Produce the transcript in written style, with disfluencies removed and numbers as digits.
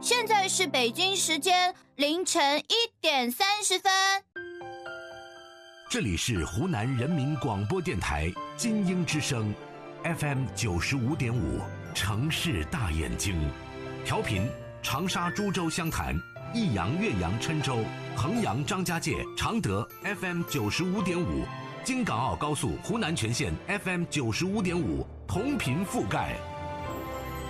现在是北京时间凌晨1:30。 这里是湖南人民广播电台金鹰之声 FM 95.5城市大眼睛，调频长沙、株洲、湘潭、益阳、岳阳、郴州、衡阳、张家界、常德 FM 95.5，京港澳高速湖南全线 FM 95.5，同频覆盖。